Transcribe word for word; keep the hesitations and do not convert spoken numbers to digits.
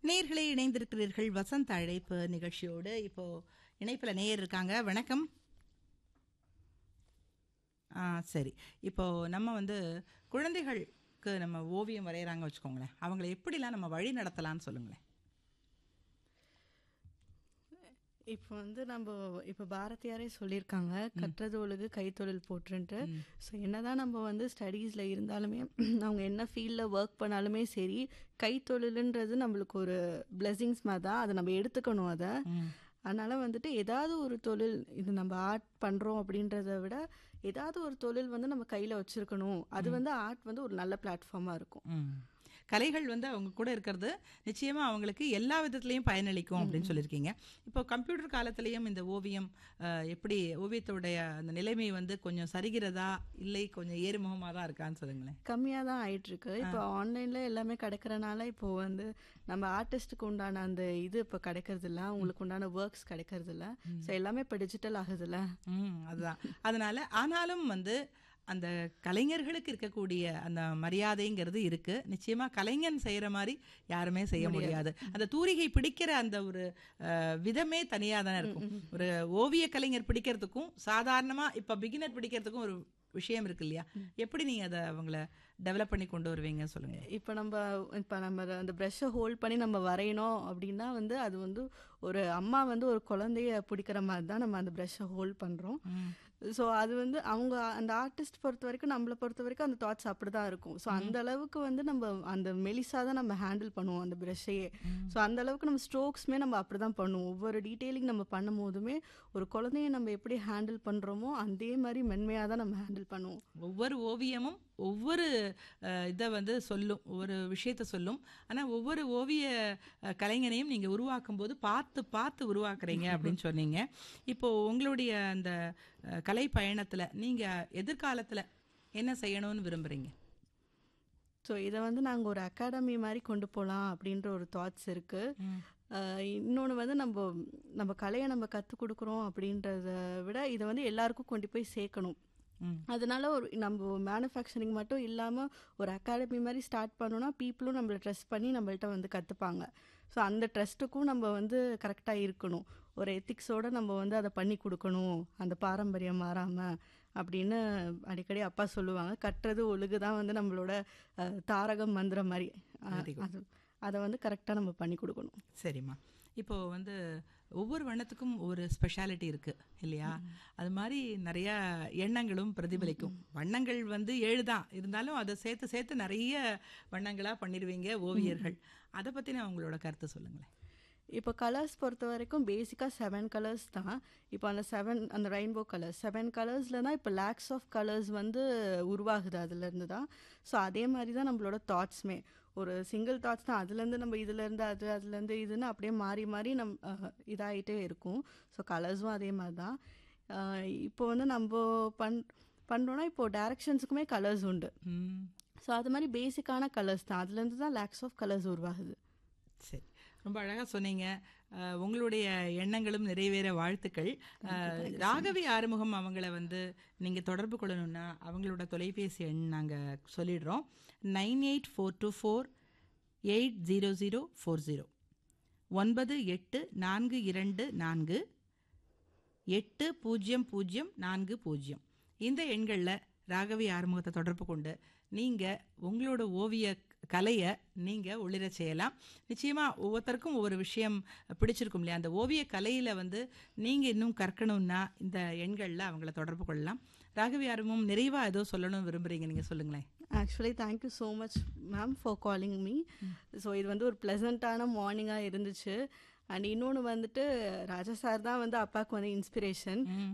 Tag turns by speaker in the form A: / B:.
A: நேயர்களே, இணைந்திருக்கிறீர்கள் வசந்த் அழைப்பு நிகழ்ச்சியோடு. இப்போ இணைப்பில் நேயர் இருக்காங்க. வணக்கம். ஆ சரி. இப்போ நம்ம வந்து குழந்தைகளுக்கு நம்ம ஓவியம் வரைகிறாங்க வச்சுக்கோங்களேன், அவங்கள எப்படிலாம் நம்ம வழி நடத்தலாம்னு சொல்லுங்களேன்.
B: இப்போ வந்து நம்ம இப்போ பாரதியாரே சொல்லியிருக்காங்க, கற்றது ஒழுகு கைத்தொழில் போற்றுன்ட்டு. ஸோ என்னதான் நம்ம வந்து ஸ்டடீஸில் இருந்தாலுமே அவங்க என்ன ஃபீல்டில் ஒர்க் பண்ணாலுமே சரி, கைத்தொழிலுன்றது நம்மளுக்கு ஒரு பிளெஸிங்ஸ் மாதிரி தான். அதை நம்ம எடுத்துக்கணும். அதை அதனால் வந்துட்டு ஏதாவது ஒரு தொழில், இது நம்ம ஆர்ட் பண்ணுறோம் அப்படின்றத விட ஏதாவது ஒரு தொழில் வந்து நம்ம கையில் வச்சுருக்கணும். அது வந்து ஆர்ட் வந்து ஒரு நல்ல பிளாட்ஃபார்மாக இருக்கும்.
A: கலைகள் வந்து அவங்க கூட இருக்கிறது நிச்சயமாக அவங்களுக்கு எல்லா விதத்துலேயும் பயனளிக்கும் அப்படின்னு சொல்லியிருக்கீங்க. இப்போ கம்ப்யூட்டர் காலத்துலேயும் இந்த ஓவியம் எப்படி, ஓவியத்தோடைய அந்த நிலைமை வந்து கொஞ்சம் சரிகிறதா இல்லை கொஞ்சம் ஏறுமுகமாக தான் இருக்கான்னு சொல்லுங்களேன்.
B: கம்மியாக தான் ஆயிட்டுருக்கு. இப்போ ஆன்லைனில் எல்லாமே கிடைக்கிறனால இப்போது வந்து நம்ம ஆர்டிஸ்ட்டுக்கு உண்டான அந்த இது இப்போ கிடைக்கிறதில்ல, அவங்களுக்கு உண்டான ஒர்க்ஸ் கிடைக்கிறதில்ல. ஸோ எல்லாமே இப்போ டிஜிட்டல் ஆகுதுல்ல.
A: ம் அதுதான். அதனால் ஆனாலும் வந்து அந்த கலைஞர்களுக்கு இருக்கக்கூடிய அந்த மரியாதைங்கிறது இருக்கு. நிச்சயமா கலைஞன் செய்யற மாதிரி யாருமே செய்ய முடியாது. அந்த தூரிகை பிடிக்கிற அந்த ஒரு விதமே தனியா தானே இருக்கும். ஒரு ஓவிய கலைஞர் பிடிக்கிறதுக்கும் சாதாரணமா இப்ப பிகினர் பிடிக்கிறதுக்கும் ஒரு விஷயம் இருக்கு இல்லையா? எப்படி நீங்க அதை அவங்கள டெவலப் பண்ணி கொண்டு வருவீங்க சொல்லுங்க.
B: இப்போ நம்ம இப்போ நம்ம அந்த ப்ரஷ்ஷை ஹோல்ட் பண்ணி நம்ம வரையணும் அப்படின்னா வந்து அது வந்து ஒரு அம்மா வந்து ஒரு குழந்தைய பிடிக்கிற மாதிரி தான் நம்ம அந்த ப்ரஷ்ஷை ஹோல்ட் பண்ணுறோம். ஸோ அது வந்து அவங்க அந்த ஆர்டிஸ்ட் பொறுத்த வரைக்கும், நம்மளை பொறுத்த வரைக்கும் அந்த தாட்ஸ் அப்படி தான் இருக்கும். ஸோ அந்த அளவுக்கு வந்து நம்ம அந்த மெலிசாக தான் நம்ம ஹேண்டில் பண்ணுவோம் அந்த ப்ரஷ்ஷையே. ஸோ அந்த அளவுக்கு நம்ம ஸ்ட்ரோக்ஸுமே நம்ம அப்படி தான் பண்ணுவோம். ஒவ்வொரு டீட்டெயிலிங் நம்ம பண்ணும் போதுமே ஒரு குழந்தைய நம்ம எப்படி ஹேண்டில் பண்ணுறோமோ அதே மாதிரி மென்மையாக தான் நம்ம ஹேண்டில் பண்ணுவோம்.
A: ஒவ்வொரு ஓவியமும் ஒவ்வொரு இதை வந்து சொல்லும், ஒவ்வொரு விஷயத்த சொல்லும். ஆனால் ஒவ்வொரு ஓவிய கலைஞனையும் நீங்கள் உருவாக்கும் போது பார்த்து பார்த்து உருவாக்குறீங்க அப்படின்னு சொன்னீங்க. இப்போது உங்களுடைய அந்த கலை பயணத்தில் நீங்கள் எதிர்காலத்தில் என்ன செய்யணும்னு விரும்புகிறீங்க?
B: ஸோ இதை வந்து நாங்கள் ஒரு அகாடமி மாதிரி கொண்டு போகலாம் அப்படின்ற ஒரு தாட்ஸ் இருக்குது. இன்னொன்று வந்து நம்ம நம்ம கலையை நம்ம கற்றுக் கொடுக்குறோம் அப்படின்றத விட இதை வந்து எல்லாருக்கும் கொண்டு போய் சேர்க்கணும். அதனால ஒரு நம்ம மேனுஃபேக்சரிங் மட்டும் இல்லாமல் ஒரு அகாடமி மாதிரி ஸ்டார்ட் பண்ணோன்னா பீப்புளும் நம்மளை ட்ரஸ்ட் பண்ணி நம்மள்ட்ட வந்து கற்றுப்பாங்க. ஸோ அந்த ட்ரஸ்ட்டுக்கும் நம்ம வந்து கரெக்டாக இருக்கணும். ஒரு எத்திக்ஸோடு நம்ம வந்து அதை பண்ணி கொடுக்கணும், அந்த பாரம்பரியம் மாறாமல் அப்படின்னு அடிக்கடி அப்பா சொல்லுவாங்க. கற்றது ஒழுகு தான் வந்து நம்மளோட தாரகம் மந்திரம் மாதிரி. அது அதை வந்து கரெக்டாக நம்ம பண்ணி கொடுக்கணும்.
A: சரிம்மா. இப்போது வந்து ஒவ்வொரு வண்ணத்துக்கும் ஒரு ஸ்பெஷாலிட்டி இருக்குது இல்லையா? அது மாதிரி நிறையா எண்ணங்களும் பிரதிபலிக்கும். வண்ணங்கள் வந்து ஏழு தான் இருந்தாலும் அதை சேர்த்து சேர்த்து நிறைய வண்ணங்களாக பண்ணிடுவீங்க ஓவியர்கள். அதை பற்றின உங்களோட கருத்தை சொல்லுங்களேன்.
B: இப்போ கலர்ஸ் பொறுத்த வரைக்கும் பேசிக்காக செவன் கலர்ஸ் தான். இப்போ அந்த செவன் அந்த ரெயின்போ கலர்ஸ் செவன் கலர்ஸில் தான் இப்போ லேக்ஸ் ஆஃப் கலர்ஸ் வந்து உருவாகுது அதுலேருந்து தான். ஸோ அதே மாதிரி தான் நம்மளோட தாட்ஸுமே ஒரு சிங்கிள் தாட்ஸ் தான். அதுலேருந்து நம்ம இதுலேருந்து அது, அதுலேருந்து இதுன்னு அப்படியே மாறி மாறி நம் இதாகிட்டே இருக்கும். ஸோ கலர்ஸும் அதே மாதிரி தான். இப்போ வந்து நம்ம பண் பண்ணுறோன்னா இப்போது டைரக்ஷன்ஸுக்குமே கலர்ஸ் உண்டு. ஸோ அது மாதிரி பேசிக்கான கலர்ஸ் தான், அதுலேருந்து தான் லேக்ஸ் ஆஃப் கலர்ஸ் உருவாகுது.
A: சரி, ரொம்ப அழகாக சொன்னீங்க. உங்களுடைய எண்ணங்களும் நிறைவேற வாழ்த்துக்கள். ராகவி ஆறுமுகம் அவங்கள வந்து நீங்கள் தொடர்பு கொள்ளணுன்னா அவங்களோட தொலைபேசி எண் நாங்கள் சொல்லிடுறோம். Nine eight four two four eight zero zero four zero ஒன்பது எட்டு நான்கு இரண்டு நான்கு எட்டு பூஜ்ஜியம் பூஜ்ஜியம் நான்கு பூஜ்ஜியம். இந்த எண்களில் ராகவி ஆறுமுகத்தை தொடர்பு கொண்டு நீங்கள் உங்களோட ஓவிய கலையை நீங்கள் ஒளிர செய்யலாம். நிச்சயமாக ஒவ்வொருத்தருக்கும் ஒவ்வொரு விஷயம் பிடிச்சிருக்கும் இல்லையா? அந்த ஓவிய கலையில் வந்து நீங்கள் இன்னும் கற்கணும்னா இந்த எண்களில் அவங்கள தொடர்பு கொள்ளலாம். ராகவி ஆறுமுகம், நிறைவாக ஏதோ சொல்லணும்னு விரும்புகிறீங்க, நீங்கள் சொல்லுங்களேன்.
B: Actually thank you so much ma'am for calling me. So இது வந்து ஒரு ப்ளசண்ட்டான மார்னிங்காக இருந்துச்சு. அண்ட் இன்னொன்று வந்துட்டு ராஜா சார் தான் வந்து அப்பாவுக்கு வந்து இன்ஸ்பிரேஷன்.